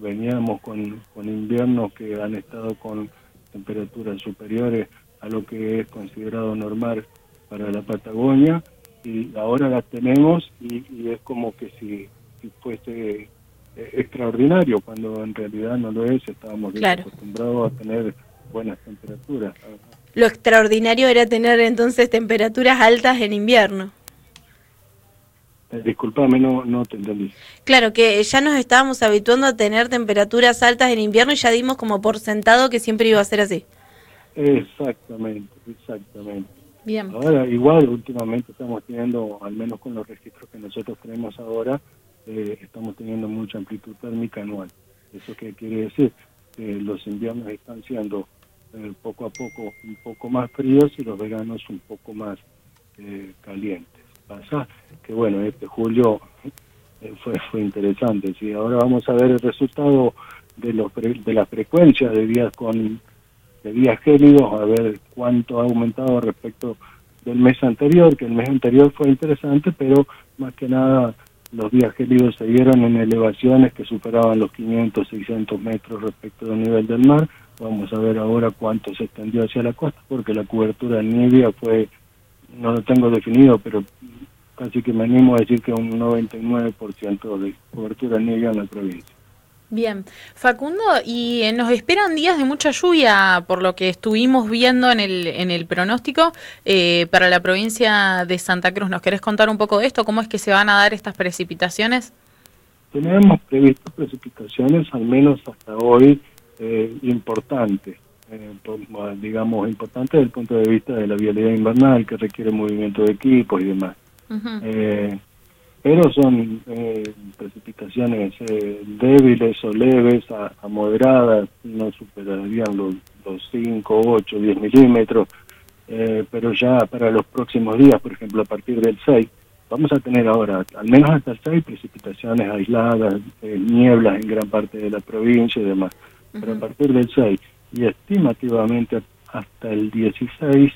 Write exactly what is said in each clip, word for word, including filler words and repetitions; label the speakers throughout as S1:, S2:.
S1: veníamos con, con inviernos que han estado con temperaturas superiores a lo que es considerado normal para la Patagonia, y ahora las tenemos y, y es como que si, si fuese eh, extraordinario, cuando en realidad no lo es. Estábamos
S2: claro.
S1: acostumbrados a tener buenas temperaturas.
S2: Lo extraordinario era tener entonces temperaturas altas en invierno.
S1: Eh, disculpame, no, no te entendí.
S2: Claro, que ya nos estábamos habituando a tener temperaturas altas en invierno y ya dimos como por sentado que siempre iba a ser así.
S1: Exactamente, exactamente.
S2: Bien.
S1: Ahora, igual, últimamente estamos teniendo, al menos con los registros que nosotros tenemos ahora, eh, estamos teniendo mucha amplitud térmica anual. ¿Eso qué quiere decir? Eh, los inviernos están siendo eh, poco a poco un poco más fríos y los veranos un poco más eh, calientes. Pasa que, bueno, este julio eh, fue, fue interesante. ¿Sí? Ahora vamos a ver el resultado de, los de la frecuencia de días con de días gélidos, a ver cuánto ha aumentado respecto del mes anterior, que el mes anterior fue interesante, pero más que nada los días gélidos se dieron en elevaciones que superaban los quinientos, seiscientos metros respecto del nivel del mar. Vamos a ver ahora cuánto se extendió hacia la costa, porque la cobertura en niebla fue, no lo tengo definido, pero casi que me animo a decir que un noventa y nueve por ciento de cobertura en niebla en la provincia.
S2: Bien, Facundo, y nos esperan días de mucha lluvia, por lo que estuvimos viendo en el en el pronóstico eh, para la provincia de Santa Cruz. ¿Nos querés contar un poco de esto? ¿Cómo es que se van a dar estas precipitaciones?
S1: Tenemos previsto precipitaciones, al menos hasta hoy, eh, importantes, eh, digamos, importantes desde el punto de vista de la vialidad invernal, que requiere movimiento de equipos y demás. Uh-huh. eh, pero son eh, precipitaciones eh, débiles o leves a, a moderadas, no superarían los, los cinco, ocho, diez milímetros, eh, pero ya para los próximos días, por ejemplo, a partir del seis, vamos a tener ahora, al menos hasta el seis, precipitaciones aisladas, eh, nieblas en gran parte de la provincia y demás. Uh-huh. Pero a partir del seis y estimativamente hasta el dieciséis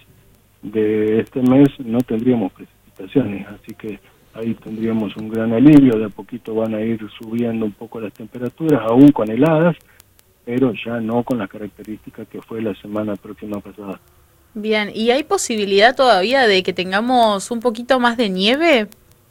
S1: de este mes no tendríamos precipitaciones, así que ahí tendríamos un gran alivio. De a poquito van a ir subiendo un poco las temperaturas, aún con heladas, pero ya no con las características que fue la semana próxima pasada.
S2: Bien, ¿y hay posibilidad todavía de que tengamos un poquito más de nieve?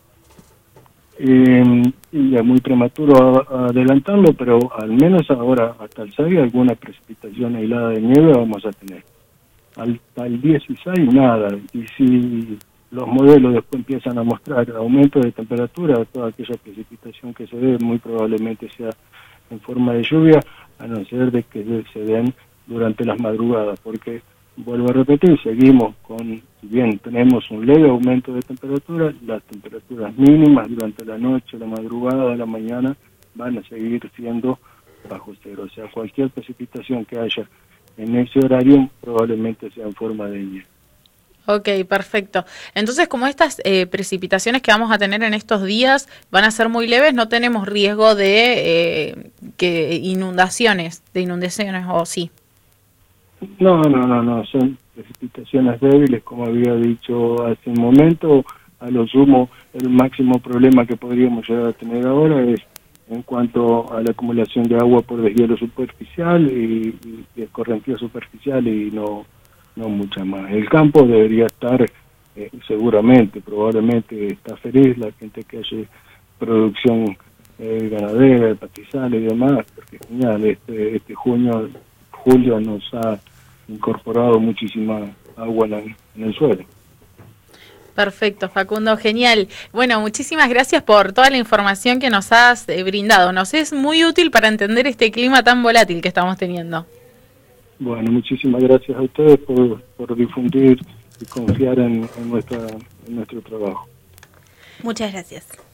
S1: Eh, y es muy prematuro a, a adelantarlo, pero al menos ahora, hasta el seis, alguna precipitación aislada de nieve vamos a tener. Hasta el dieciséis, nada. Y si los modelos después empiezan a mostrar aumento de temperatura, toda aquella precipitación que se dé muy probablemente sea en forma de lluvia, a no ser de que se den durante las madrugadas, porque, vuelvo a repetir, seguimos con, si bien tenemos un leve aumento de temperatura, las temperaturas mínimas durante la noche, la madrugada, de la mañana, van a seguir siendo bajo cero. O sea, cualquier precipitación que haya en ese horario probablemente sea en forma de nieve.
S2: Ok, perfecto. Entonces, como estas eh, precipitaciones que vamos a tener en estos días van a ser muy leves, no tenemos riesgo de eh, que inundaciones, de inundaciones, ¿o sí?
S1: No, no, no, no, son precipitaciones débiles, como había dicho hace un momento. A lo sumo, el máximo problema que podríamos llegar a tener ahora es en cuanto a la acumulación de agua por deshielo superficial y, y escorrentía superficial, y no no mucha más. El campo debería estar, eh, seguramente, probablemente está feliz la gente que hace producción eh, ganadera, de pastizales y demás, porque genial, este, este junio, julio nos ha incorporado muchísima agua en, la, en el suelo.
S2: Perfecto, Facundo, genial. Bueno, muchísimas gracias por toda la información que nos has eh, brindado. Nos es muy útil para entender este clima tan volátil que estamos teniendo.
S1: Bueno, muchísimas gracias a ustedes por, por difundir y confiar en, en, nuestra, en nuestro trabajo.
S2: Muchas gracias.